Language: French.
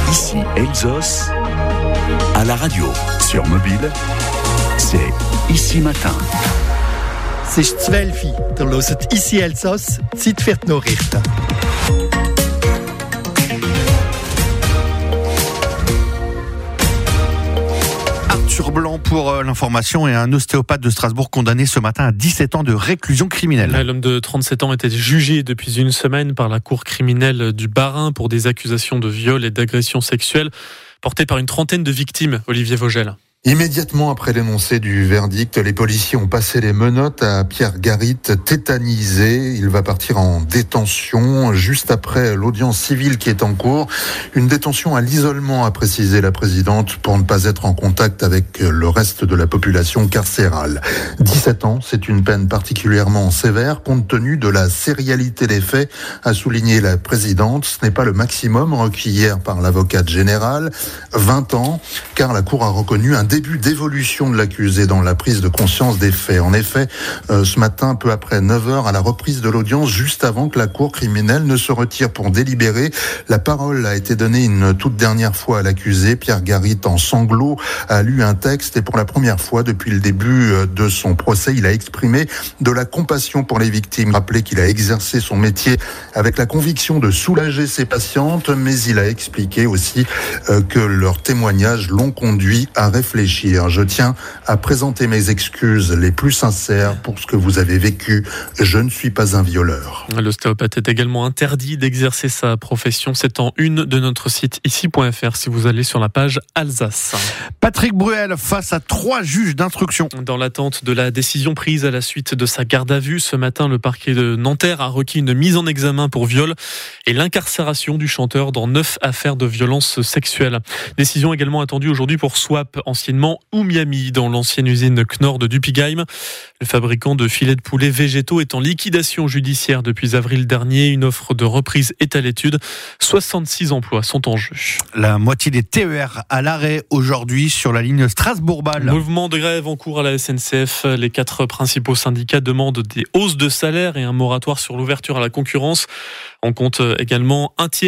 Ici Elsos, à la radio, sur mobile, c'est Ici Matin. Es ist 12 Uhr. Ihr hört «Ici Elsass», Zeit für die Nachrichten. Arthur Blanc pour l'information et un ostéopathe de Strasbourg condamné ce matin à 17 ans de réclusion criminelle. L'homme de 37 ans était jugé depuis une semaine par la cour criminelle du Bas-Rhin pour des accusations de viol et d'agression sexuelle portées par une trentaine de victimes. Olivier Vogel. Immédiatement après l'énoncé du verdict, les policiers ont passé les menottes à Pierre Garit, tétanisé. Il va partir en détention juste après l'audience civile qui est en cours. Une détention à l'isolement, a précisé la présidente, pour ne pas être en contact avec le reste de la population carcérale. 17 ans, c'est une peine particulièrement sévère compte tenu de la sérialité des faits, a souligné la présidente. Ce n'est pas le maximum requis hier par l'avocate générale. 20 ans, car la cour a reconnu un début d'évolution de l'accusé dans la prise de conscience des faits. En effet, ce matin, peu après 9h, à la reprise de l'audience, juste avant que la cour criminelle ne se retire pour délibérer, la parole a été donnée une toute dernière fois à l'accusé. Pierre Garit, en sanglots, a lu un texte et pour la première fois depuis le début de son procès, il a exprimé de la compassion pour les victimes. Rappelez qu'il a exercé son métier avec la conviction de soulager ses patientes, mais il a expliqué aussi que leurs témoignages l'ont conduit à réfléchir. Je tiens à présenter mes excuses les plus sincères pour ce que vous avez vécu. Je ne suis pas un violeur. L'ostéopathe est également interdit d'exercer sa profession. C'est en une de notre site ici.fr si vous allez sur la page Alsace. Patrick Bruel face à 3 juges d'instruction. Dans l'attente de la décision prise à la suite de sa garde à vue, ce matin, le parquet de Nanterre a requis une mise en examen pour viol et l'incarcération du chanteur dans 9 affaires de violence sexuelle. Décision également attendue aujourd'hui pour Swap, anciennement Oumiami, dans l'ancienne usine Knorr de Dupigheim. Le fabricant de filets de poulet végétaux est en liquidation judiciaire depuis avril dernier. Une offre de reprise est à l'étude. 66 emplois sont en jeu. La moitié des TER à l'arrêt aujourd'hui sur la ligne Strasbourg-Bâle. Mouvement de grève en cours à la SNCF. Les 4 principaux syndicats demandent des hausses de salaire et un moratoire sur l'ouverture à la concurrence. On compte également un tiers